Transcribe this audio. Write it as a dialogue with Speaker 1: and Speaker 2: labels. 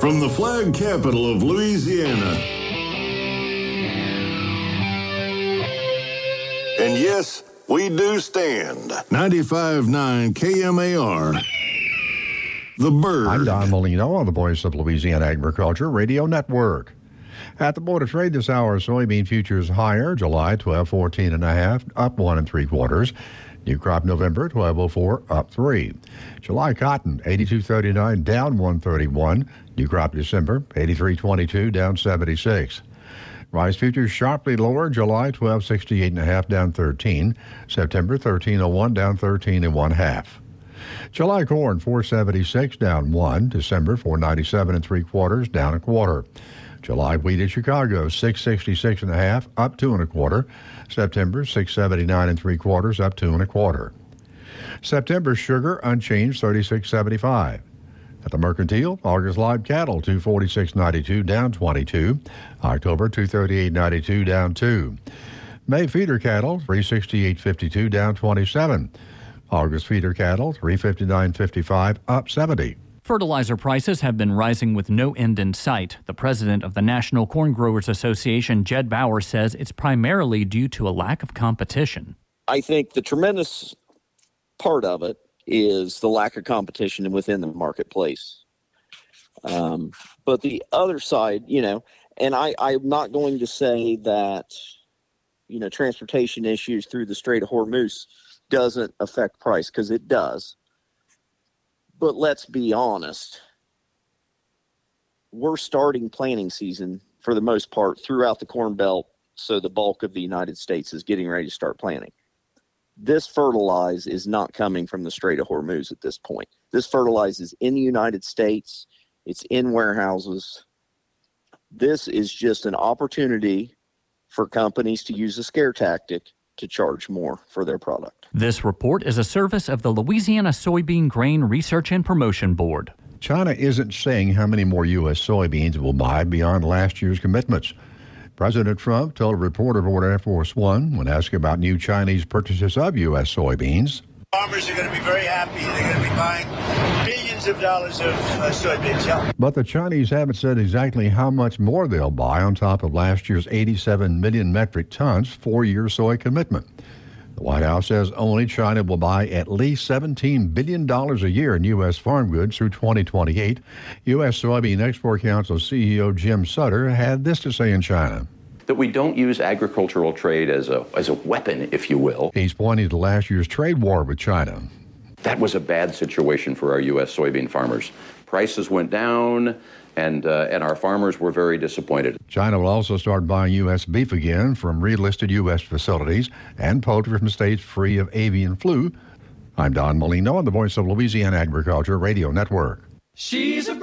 Speaker 1: From the flag capital of Louisiana. And yes, we do stand. 95.9 KMAR. The Bird.
Speaker 2: I'm Don Molino on the Voice of Louisiana Agriculture Radio Network. At the Board of Trade this hour, soybean futures higher, July 12.14.5, up 1 3/4. New crop November 12.04, up 3. July cotton 82.39, down 131. New crop December 83.22, down 76. Rice futures sharply lower, July 12.68.5, down 13. September 13.01, down 13 1/2. July corn 4.76, down 1. December 4.97 3/4, down 1/4. July wheat in Chicago 6.66.5, up 2 1/4. September 6.79 3/4, up 2 1/4. September sugar unchanged 36.75. At the Mercantile, August live cattle 246.92, down 22. October 238.92, down 2. May feeder cattle 368.52, down 27. August feeder cattle 359.55, up 70.
Speaker 3: Fertilizer prices have been rising with no end in sight. The president of the National Corn Growers Association, Jed Bauer, says it's primarily due to a lack of competition.
Speaker 4: I think the tremendous part of it is the lack of competition within the marketplace. But the other side, and I'm not going to say that, transportation issues through the Strait of Hormuz doesn't affect price, because it does. But let's be honest, we're starting planting season for the most part throughout the Corn Belt, so the bulk of the United States is getting ready to start planting. This fertilize is not coming from the Strait of Hormuz at this point. This fertilize is in the United States. It's in warehouses. This is just an opportunity for companies to use a scare tactic to charge more for their product.
Speaker 3: This report is a service of the Louisiana Soybean Grain Research and Promotion Board.
Speaker 2: China isn't saying how many more U.S. soybeans it will buy beyond last year's commitments. President Trump told a reporter aboard Air Force One when asked about new Chinese purchases of U.S. soybeans.
Speaker 5: Farmers are going to be very happy. They're going to be buying billions of dollars of soybeans. Yeah.
Speaker 2: But the Chinese haven't said exactly how much more they'll buy on top of last year's 87 million metric tons 4-year soy commitment. The White House says only China will buy at least $17 billion a year in U.S. farm goods through 2028. U.S. Soybean Export Council CEO Jim Sutter had this to say in China.
Speaker 6: That we don't use agricultural trade as a weapon, if you will.
Speaker 2: He's pointing to last year's trade war with China.
Speaker 6: That was a bad situation for our U.S. soybean farmers. Prices went down, and our farmers were very disappointed.
Speaker 2: China will also start buying U.S. beef again from relisted U.S. facilities and poultry from states free of avian flu. I'm Don Molino on the Voice of Louisiana Agriculture Radio Network.
Speaker 7: She's a